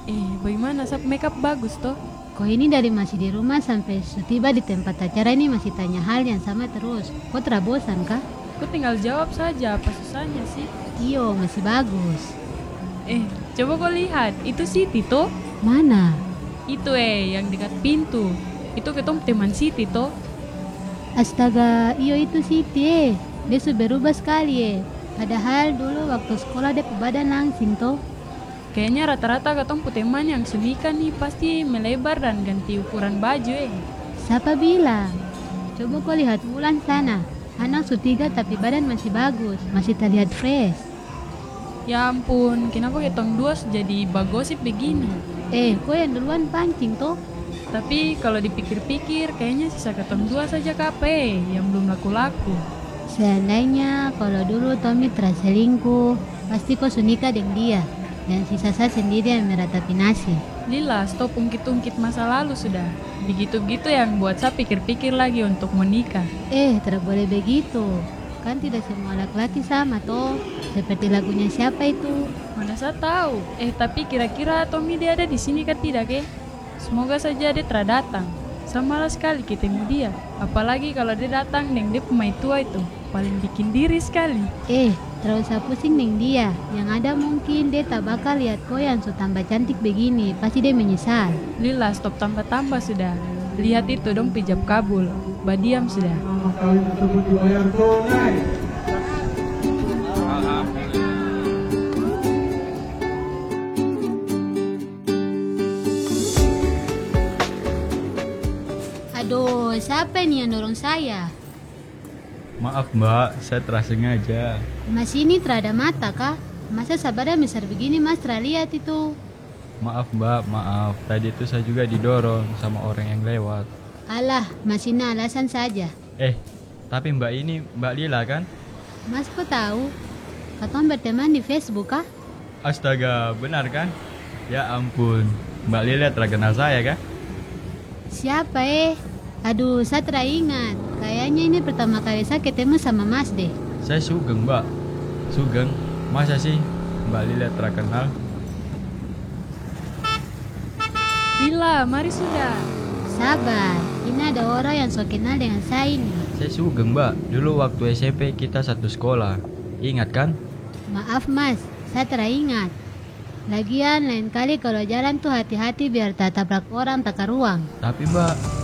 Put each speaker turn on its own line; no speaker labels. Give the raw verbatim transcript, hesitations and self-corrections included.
Eh, bagaimana sap makeup bagus toh?
Kok ini dari masih di rumah sampai tiba di tempat acara ini masih tanya hal yang sama terus. Kok terabosan kah?
Kau tinggal jawab saja apa susahnya sih?
Iyo, masih bagus.
Eh, coba kau lihat, itu Siti toh?
Mana?
Itu eh, yang dekat pintu. Itu ketemu teman Siti toh?
Astaga, iyo itu Siti eh. Dia sudah berubah sekali eh. Padahal dulu waktu sekolah dia badan langsing toh.
Kayaknya rata-rata ketemu teman yang sunika nih pasti melebar dan ganti ukuran baju eh.
Siapa bilang? Coba kau lihat Wulan sana. Anak su tiga tapi badan masih bagus, masih terlihat fresh.
Ya ampun, kenapa ketong dua jadi bagosip begini?
Eh, kau yang duluan pancing toh?
Tapi kalau dipikir-pikir kayaknya sisa ketong dua saja kape yang belum laku-laku.
Seandainya kalau dulu Tommy terselingkuh, pasti kau sunika dengan dia. Dan sisa saya sendiri yang meratapi nasib.
Lila, stop ungkit-ungkit masa lalu sudah. Begitu-begitu yang buat saya pikir-pikir lagi untuk menikah.
Eh, tidak boleh begitu. Kan tidak semua laki-laki sama toh. Seperti lagunya siapa itu?
Mana saya tahu. Eh, tapi kira-kira Tommy dia ada di sini kan tidak eh? Semoga saja dia terdatang. Saya malas sekali ketemu dia. Apalagi kalau dia datang dengan dia pemain tua itu. Paling bikin diri sekali.
Eh, terus usah pusing neng dia. Yang ada mungkin dia tak bakal lihat kau yang su tambah cantik begini. Pasti dia menyesal.
Lila, stop tambah-tambah sudah. Lihat itu dong pijab kabul. Badiam sudah.
Kawin tersebut dibayar tunai.
Aduh, siapa ini yang dorong saya?
Maaf mbak, saya tersengaja.
Mas ini terada mata kah? Masa sabarnya besar begini mas terlihat itu?
Maaf mbak, maaf. Tadi itu saya juga didorong sama orang yang lewat.
Alah, mas ini alasan saja.
Eh, tapi mbak ini mbak Lila kan?
Mas kok tahu? Katong berteman di Facebook kah?
Astaga, benar kan? Ya ampun, mbak Lila terkenal saya kan?
Siapa eh? Aduh, saya teringat. Kayaknya ini pertama kali saya ketemu sama mas deh.
Saya Sugeng mbak. Sugeng, masa sih mbak Lila terkenal?
Lila, mari sudah.
Sabar, ini ada orang yang so kenal dengan saya ini.
Saya Sugeng mbak. Dulu waktu S M P kita satu sekolah. Ingat kan?
Maaf mas, saya teringat. Lagian lain kali kalau jalan tuh hati-hati biar tak tabrak orang tak ruang.
Tapi mbak,